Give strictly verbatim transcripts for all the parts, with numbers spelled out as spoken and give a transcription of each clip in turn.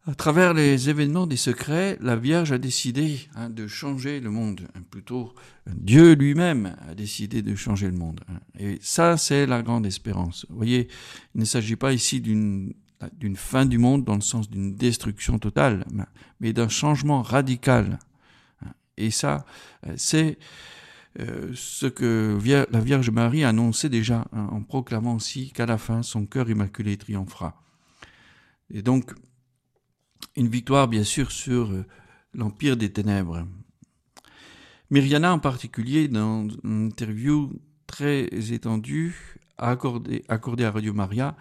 À travers les événements des secrets, la Vierge a décidé hein, de changer le monde. Plutôt, Dieu lui-même a décidé de changer le monde. Et ça, c'est la grande espérance. Vous voyez, il ne s'agit pas ici d'une, d'une fin du monde dans le sens d'une destruction totale, mais d'un changement radical. Et ça, c'est euh, ce que la Vierge Marie annonçait déjà hein, en proclamant aussi qu'à la fin, son cœur immaculé triomphera. Et donc, une victoire, bien sûr, sur l'empire des ténèbres. Myriana, en particulier, dans une interview très étendue, a accordé, accordé à Radio Maria,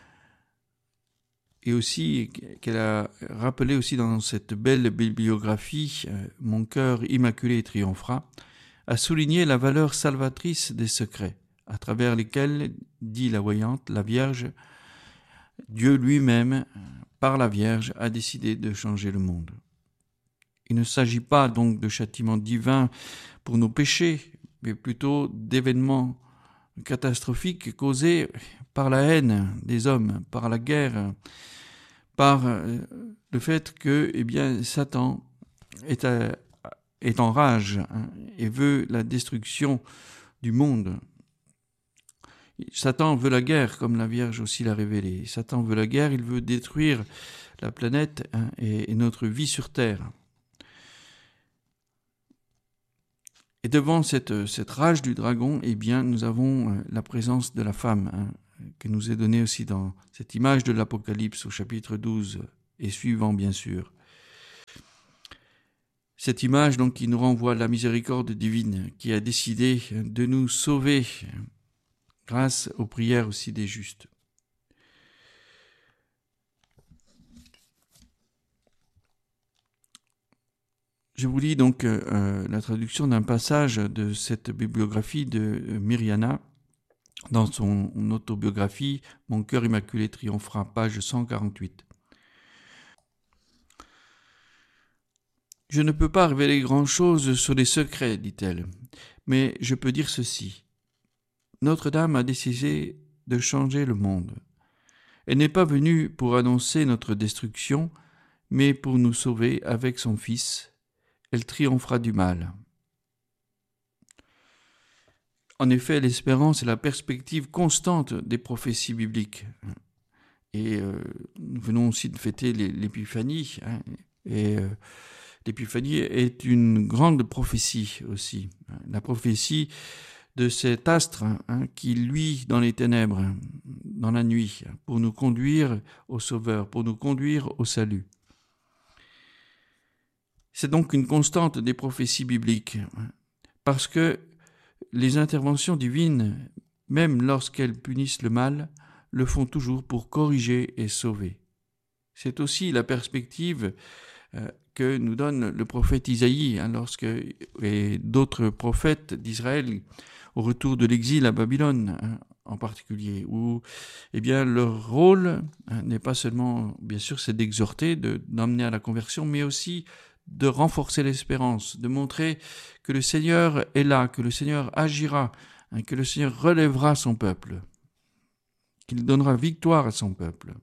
et aussi qu'elle a rappelé aussi dans cette belle bibliographie, euh, Mon cœur immaculé triomphera, a souligné la valeur salvatrice des secrets, à travers lesquels, dit la voyante, la Vierge, Dieu lui-même, par la Vierge, a décidé de changer le monde. Il ne s'agit pas donc de châtiment divin pour nos péchés, mais plutôt d'événements catastrophiques causés par la haine des hommes, par la guerre, par le fait que eh bien, Satan est, à, est en rage hein, et veut la destruction du monde. Satan veut la guerre, comme la Vierge aussi l'a révélé. Satan veut la guerre, il veut détruire la planète hein, et, et notre vie sur Terre. Et devant cette, cette rage du dragon, eh bien, nous avons la présence de la femme, hein, qui nous est donnée aussi dans cette image de l'Apocalypse au chapitre douze et suivant, bien sûr. Cette image donc qui nous renvoie à la miséricorde divine, qui a décidé de nous sauver grâce aux prières aussi des justes. Je vous lis donc euh, la traduction d'un passage de cette bibliographie de Myriana dans son autobiographie « Mon cœur immaculé triomphera », page cent quarante-huit. « Je ne peux pas révéler grand-chose sur les secrets, dit-elle, mais je peux dire ceci. Notre-Dame a décidé de changer le monde. Elle n'est pas venue pour annoncer notre destruction, mais pour nous sauver avec son Fils. Elle triomphera du mal. » En effet, l'espérance est la perspective constante des prophéties bibliques. Et euh, nous venons aussi de fêter l'épiphanie. Hein, et euh, l'épiphanie est une grande prophétie aussi. La prophétie de cet astre hein, qui luit dans les ténèbres, dans la nuit, pour nous conduire au Sauveur, pour nous conduire au salut. C'est donc une constante des prophéties bibliques, parce que les interventions divines, même lorsqu'elles punissent le mal, le font toujours pour corriger et sauver. C'est aussi la perspective euh, que nous donne le prophète Isaïe, hein, lorsque et d'autres prophètes d'Israël, au retour de l'exil à Babylone hein, en particulier, où eh bien, leur rôle hein, n'est pas seulement, bien sûr, c'est d'exhorter, de, d'emmener à la conversion, mais aussi de renforcer l'espérance, de montrer que le Seigneur est là, que le Seigneur agira, hein, que le Seigneur relèvera son peuple, qu'il donnera victoire à son peuple.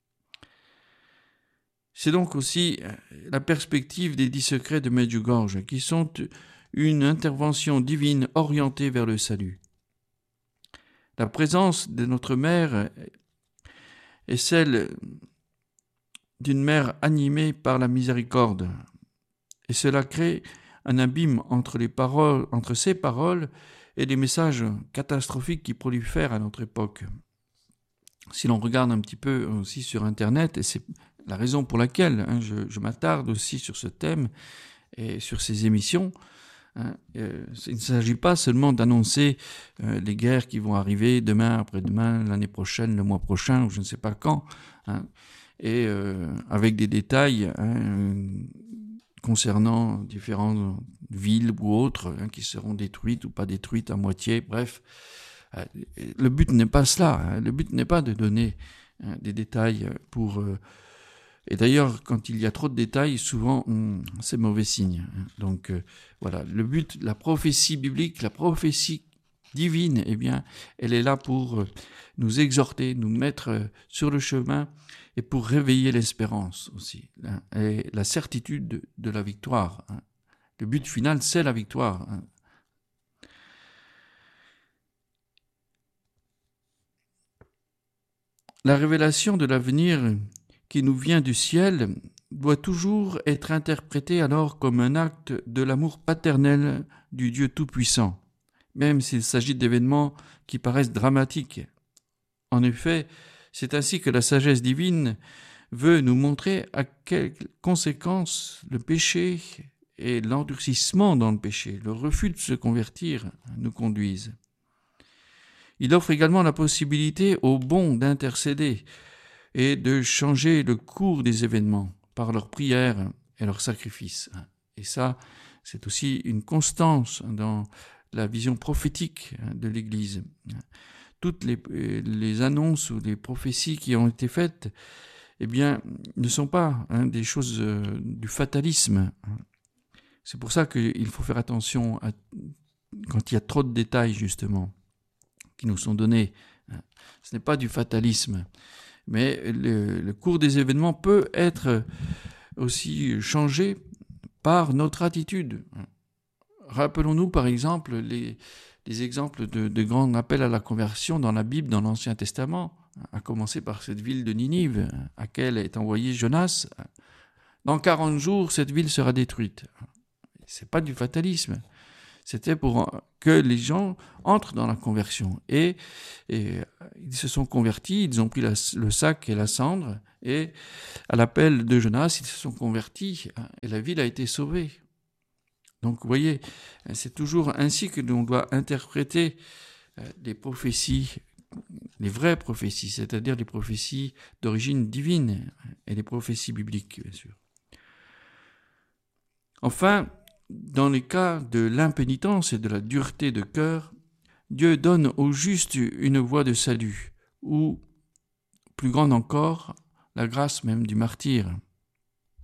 C'est donc aussi la perspective des dix secrets de Medjugorje, qui sont une intervention divine orientée vers le salut. La présence de notre mère est celle d'une mère animée par la miséricorde, et cela crée un abîme entre les paroles, entre ces paroles et les messages catastrophiques qui prolifèrent à notre époque. Si l'on regarde un petit peu aussi sur Internet, et c'est la raison pour laquelle hein, je, je m'attarde aussi sur ce thème et sur ces émissions, hein, euh, il ne s'agit pas seulement d'annoncer euh, les guerres qui vont arriver demain, après-demain, l'année prochaine, le mois prochain, ou je ne sais pas quand, hein, et euh, avec des détails hein, concernant différentes villes ou autres hein, qui seront détruites ou pas détruites à moitié, bref. Euh, le but n'est pas cela, hein, le but n'est pas de donner hein, des détails pour... Euh, et d'ailleurs, quand il y a trop de détails, souvent, on, c'est mauvais signe. Hein. Donc euh, voilà, le but, la prophétie biblique, la prophétie divine, eh bien, elle est là pour nous exhorter, nous mettre sur le chemin et pour réveiller l'espérance aussi, hein, et la certitude de, de la victoire. Hein. Le but final, c'est la victoire. Hein. La révélation de l'avenir qui nous vient du ciel doit toujours être interprétée alors comme un acte de l'amour paternel du Dieu Tout-Puissant, même s'il s'agit d'événements qui paraissent dramatiques. En effet, c'est ainsi que la sagesse divine veut nous montrer à quelles conséquences le péché et l'endurcissement dans le péché, le refus de se convertir, nous conduisent. Il offre également la possibilité aux bons d'intercéder et de changer le cours des événements par leurs prières et leurs sacrifices. Et ça, c'est aussi une constance dans la vision prophétique de l'Église. Toutes les, les annonces ou les prophéties qui ont été faites, eh bien, ne sont pas hein, des choses euh, du fatalisme. C'est pour ça qu'il faut faire attention à, quand il y a trop de détails, justement, qui nous sont donnés. Ce n'est pas du fatalisme, mais le, le cours des événements peut être aussi changé par notre attitude. Rappelons-nous, par exemple, les, les exemples de, de grands appels à la conversion dans la Bible, dans l'Ancien Testament, à commencer par cette ville de Ninive, à laquelle est envoyé Jonas. Dans quarante jours, cette ville sera détruite. Ce n'est pas du fatalisme. C'était pour que les gens entrent dans la conversion. Et, et ils se sont convertis, ils ont pris la, le sac et la cendre, et à l'appel de Jonas, ils se sont convertis, et la ville a été sauvée. Donc vous voyez, c'est toujours ainsi que l'on doit interpréter les prophéties, les vraies prophéties, c'est-à-dire les prophéties d'origine divine, et les prophéties bibliques, bien sûr. Enfin, dans les cas de l'impénitence et de la dureté de cœur, Dieu donne au juste une voie de salut, ou, plus grande encore, la grâce même du martyre.